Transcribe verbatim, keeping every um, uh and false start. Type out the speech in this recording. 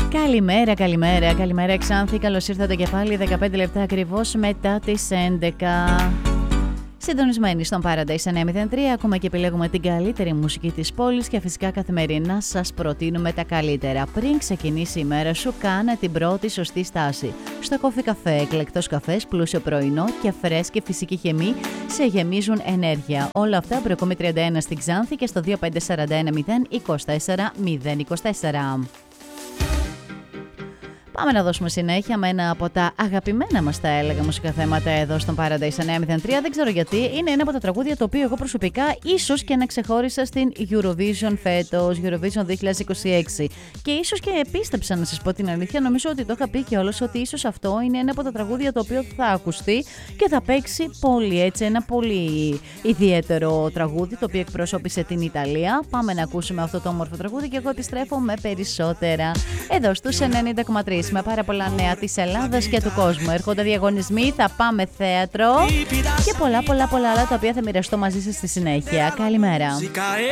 Καλημέρα, καλημέρα, καλημέρα Ξάνθη. Καλώς ήρθατε και πάλι δεκαπέντε λεπτά ακριβώς μετά τις έντεκα. Συντονισμένοι στον Paradise εννιακόσια τρία, ακούμε και επιλέγουμε την καλύτερη μουσική της πόλης και φυσικά καθημερινά σας προτείνουμε τα καλύτερα. Πριν ξεκινήσει η μέρα σου, κάνε την πρώτη σωστή στάση. Στο κόφι καφέ, εκλεκτός καφές, πλούσιο πρωινό και φρέσκη φυσική χεμή σε γεμίζουν ενέργεια. Όλα αυτά προεκόμη τριάντα ένα στην Ξάνθη και στο δύο πέντε τέσσερα ένα μηδέν είκοσι τέσσερα μηδέν είκοσι τέσσερα. Πάμε να δώσουμε συνέχεια με ένα από τα αγαπημένα μας, τα έλεγα, μουσικά θέματα εδώ στον Paradise εννιακόσια τρία. Δεν ξέρω γιατί, είναι ένα από τα τραγούδια το οποίο εγώ προσωπικά ίσως και να ξεχώρισα στην Eurovision φέτος, Eurovision δύο χιλιάδες είκοσι έξι. Και ίσως και επίστεψα, να σας πω την αλήθεια, νομίζω ότι το είχα πει κιόλας, ότι ίσως αυτό είναι ένα από τα τραγούδια το οποίο θα ακουστεί και θα παίξει πολύ, έτσι, ένα πολύ ιδιαίτερο τραγούδι το οποίο εκπροσώπησε την Ιταλία. Πάμε να ακούσουμε αυτό το όμορφο τραγούδι και εγώ επιστρέφω με περισσότερα εδώ στους ενενήντα κόμμα τρία. Με πάρα πολλά νέα της Ελλάδας και του κόσμου. Έρχονται διαγωνισμοί, θα πάμε θέατρο και πολλά πολλά πολλά άλλα τα οποία θα μοιραστώ μαζί σας στη συνέχεια. Καλημέρα.